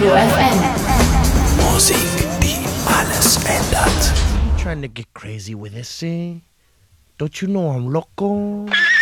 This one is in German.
Ego FM. Musik, die alles ändert. Trying to get crazy with this, see? Don't you know I'm loco?